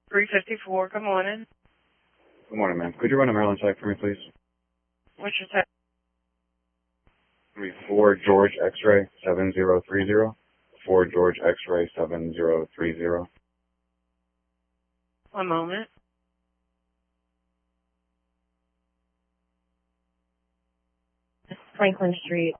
354, good morning. Good morning, ma'am. Could you run a Maryland check for me, please? What's your text? 4 George X-ray 7030. 4 George X-ray 7030. One moment. Franklin Street.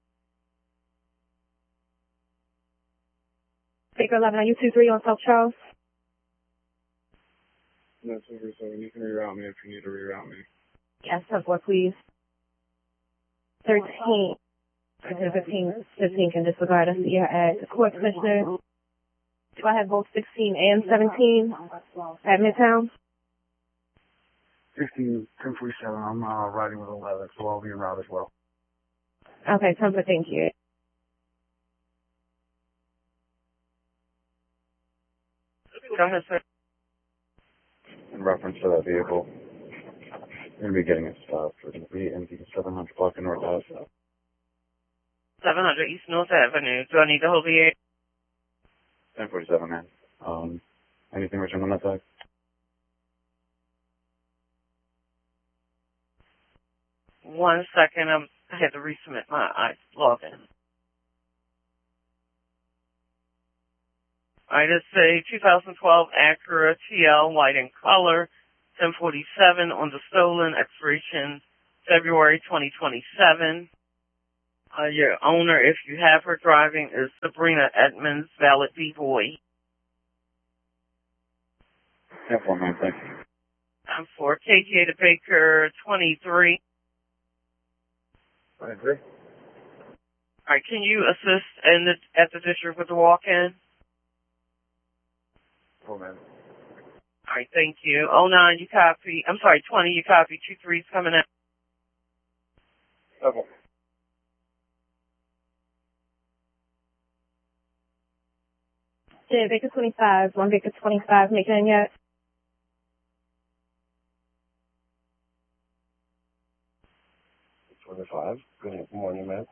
Baker 11, are you 23 on South Charles? That's over, so you can reroute me if you need to reroute me. Yes, 10-4, please. 13. 15 can disregard us here at Court Commissioner. Do I have both 16 and 17 at Midtown? 16, 1047. I'm riding with 11, so I'll be en route as well. Okay, 10-4, thank you. Go ahead, sir. In reference to that vehicle, you're going to be getting it stopped. We're going to be in the 700 block in North Ave. 700 East North Avenue. Do I need to hold the air? 1047, man. Anything written on that side? One second. I had to resubmit my login. I just say 2012 Acura TL white in color, 1047 on the stolen, expiration February 2027. Your owner, if you have her driving, is Sabrina Edmonds, valid B-boy. 10-4, man. Thank you. I'm for KTA to Baker 23. I agree. All right, can you assist at the district with the walk-in? Cool, man. All right, thank you. 09, you copy. I'm sorry, 20, you copy. 23's coming in. Okay. Did Baker 25, 1 Baker 25 make it in yet? It's 5. Good morning, man.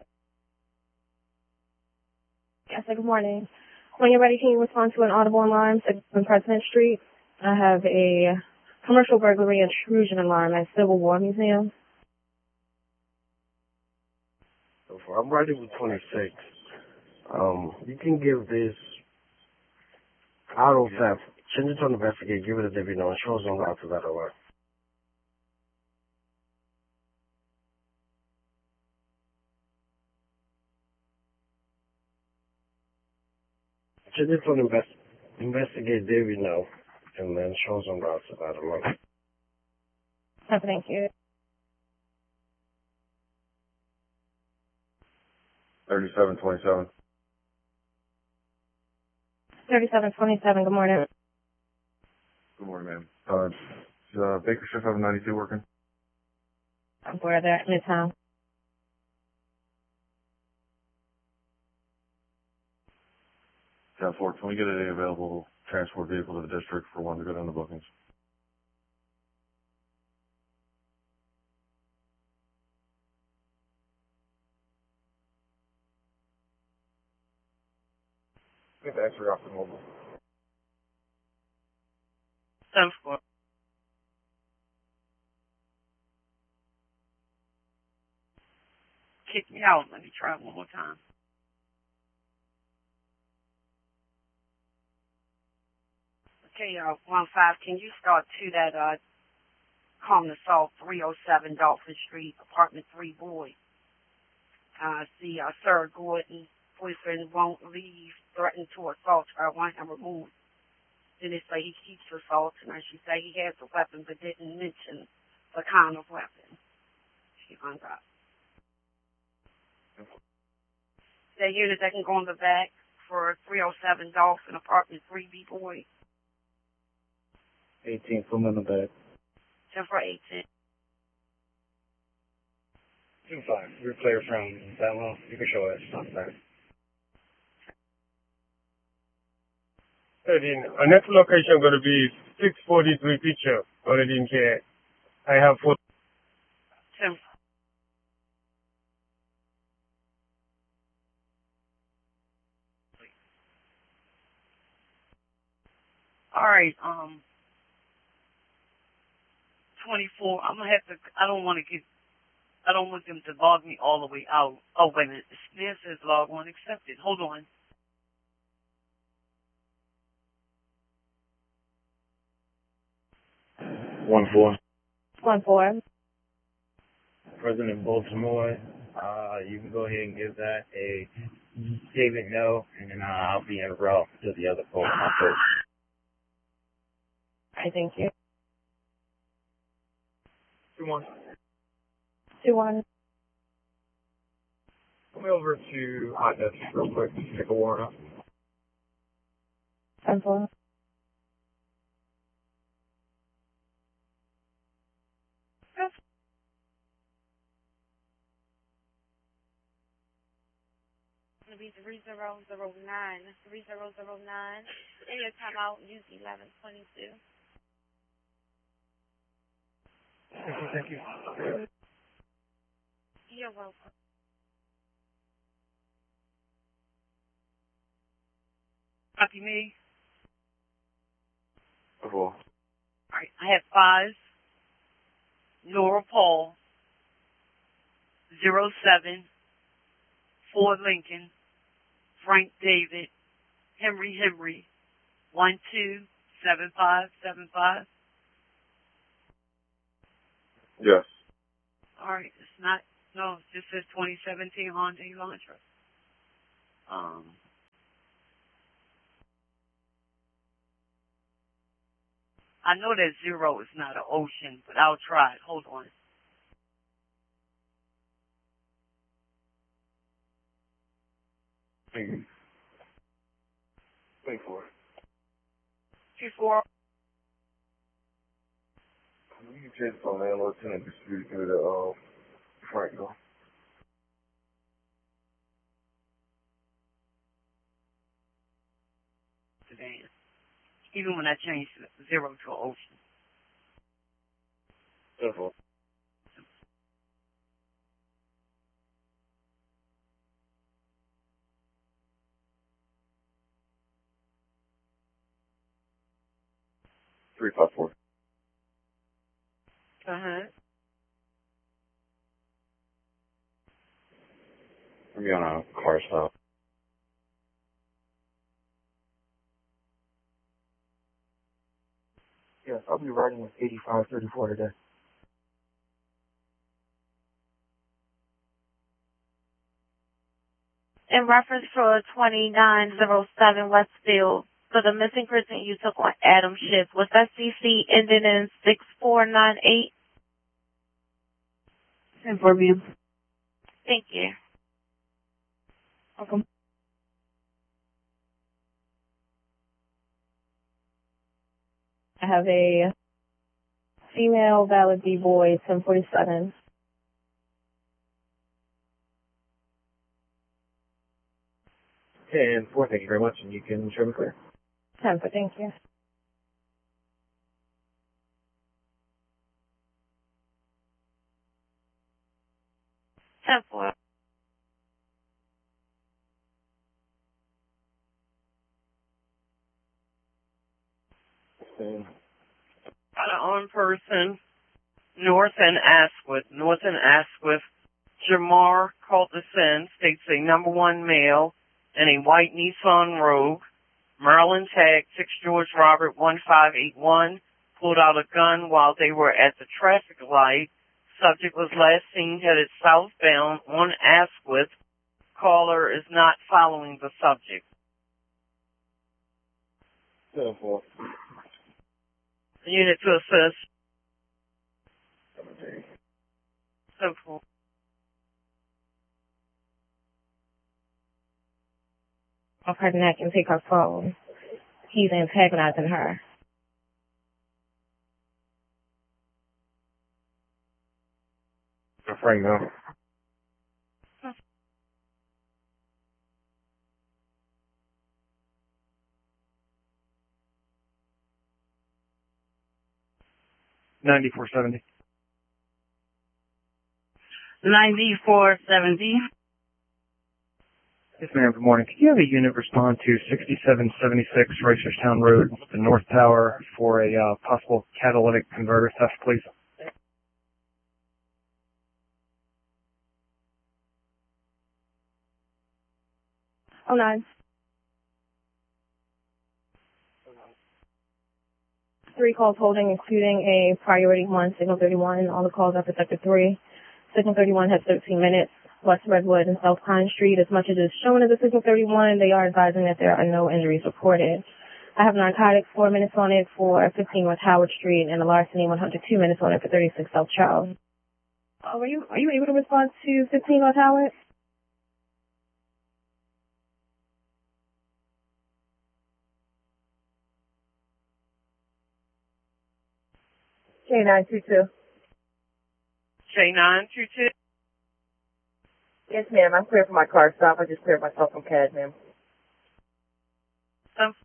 Yes, good morning. When you're ready, can you respond to an audible alarm on President Street? I have a commercial burglary intrusion alarm at Civil War Museum. So far, I'm riding with 26. You can give this auto theft, change it to an investigate, give it a deputy and show us on route to that alert. Change it to an investigate David now, and then show us on route to that alert. Thank you. 3727. 3727, good morning. Good morning, ma'am. Is Baker Shift 792 working? I'm for there at Midtown. Yeah, 4. Can we get a available transport vehicle to the district for one to go down the bookings? Get the X-ray off the mobile. 10-4. Kick me out. Let me try one more time. Okay, 15, can you start to that, common assault, 307 Dolphin Street, apartment 3 boy. See, Sarah Gordon, boyfriend won't leave, threatened to assault her, want him removed. Then they say he keeps assaulting her. She say he has a weapon but didn't mention the kind of weapon. She hung up. The unit that can go in the back for 307 Dolphin, apartment 3B boy. 18, put him in the bed. 10 for 18. 2-5. You're clear from that one. You can show us. Not bad. 13. Our next location going to be 643 Picture, already in care. I have 4. 10. All right, 24. I'm gonna have to. I don't want them to log me all the way out. Oh wait a minute. There says log on accepted. Hold on. One four. 1-4. President Baltimore, you can go ahead and give that a David no, and then I'll be en route to the other phone office. I thank you. 2-1. 2-1. Come over to hot desk real quick. Pick a warrant up. 10-4. It'll be 3009. 3009. And your timeout, use 1122. Thank you. You're welcome. Copy me. 4. All right. I have 5. Nora Paul. 07. 4 Lincoln. Frank David. Henry. 127575. Yes. All right. It's not. No. It just says 2017 Hyundai Elantra. I know that 0 is not an ocean, but I'll try it. Hold on. Thank you. 24. 24. You can change the man, Lieutenant, distribute to Franco. Today. Even when I changed 0 to an ocean. 10-4. Three, 5, 4. I'm on a car stop. Yes, I'll be riding with 8534 today. In reference for 2907 Westfield, for the missing person you took on Adam Schiff, was that CC ending in 6498? 10-4, ma'am. Thank you. Welcome. I have a female valid D-boy, 1047. 10-4, thank you very much, and you can show me clear. 10-4, thank you. Ten-four. An armed person, North and Asquith, Jamar Culderson, states a number 1 male in a white Nissan Rogue, Maryland tag 6 George Robert 1581, pulled out a gun while they were at the traffic light. Subject was last seen headed southbound on Asquith. Caller is not following the subject. 10-4. Unit to assist. 17. So cool. Off her neck and take her phone. He's antagonizing her. Franco. $94.70. 9470. Yes, ma'am. Good morning. Could you have a unit respond to 6776 Racerstown Road, the North Tower, for a possible catalytic converter theft, please? 09. 3 calls holding, including a priority 1, signal 31. All the calls are for sector 3. Signal 31 has 13 minutes. West Redwood and South Pine Street. As much as it's shown as a signal 31, they are advising that there are no injuries reported. I have narcotics 4 minutes on it for 15 West Howard Street and a larceny 102 minutes on it for 36 South Charles. Are you able to respond to 15 West Howard? K922. J922. Yes, ma'am. I'm clear for my car stop. I just cleared myself from CAD, ma'am. Um,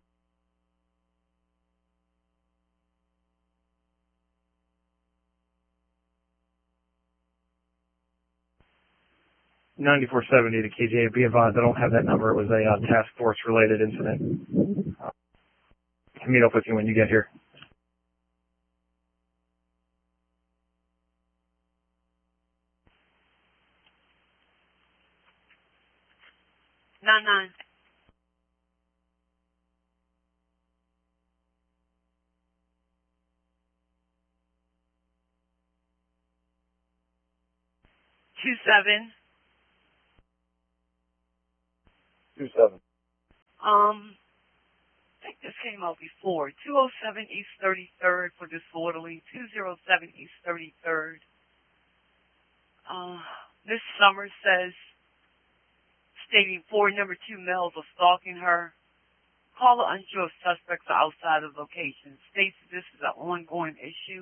$94.70 to KJ. Be advised, I don't have that number. It was a task force related incident. I'll meet up with you when you get here. nine. 27. 27. I think this came out before. 207 East 33rd for disorderly. 207 East 33rd. Miss Summers says, stating 4 number 2 males are stalking her. Caller unsure if suspects are outside of location. States this is an ongoing issue.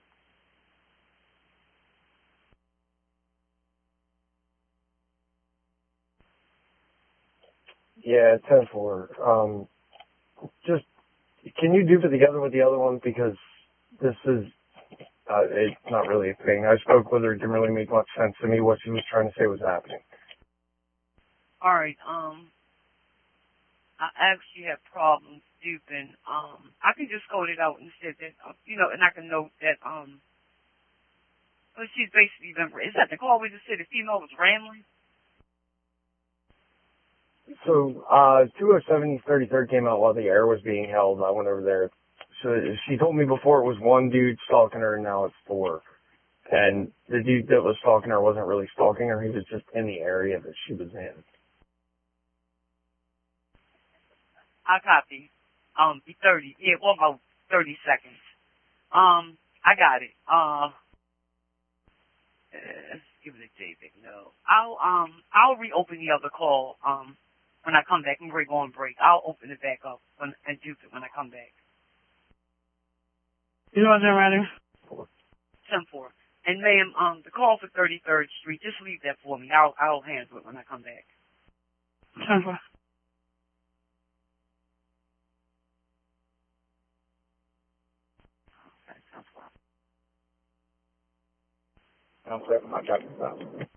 Yeah, 10-4. Just, can you do it together with the other one? Because this is, it's not really a thing. I spoke with her. It didn't really make much sense to me what she was trying to say was happening. All right, I actually have problems duping. I can just code it out and say that, and I can note that, well, she's basically been, is that the call we just said the female was rambling? So, 207 East 33rd came out while the air was being held. I went over there. So she told me before it was 1 dude stalking her, and now it's 4. And the dude that was stalking her wasn't really stalking her. He was just in the area that she was in. I copy. Be 30. Yeah, well, about 30 seconds. I got it. Let's give it a David. No. I'll reopen the other call, when I come back. I'm going to go on break. I'll open it back up and dupe it when I come back. You know what I'm ready? 10-4. And ma'am, the call for 33rd Street, just leave that for me. I'll handle it when I come back. 10-4. I'm clear for my traffic stop.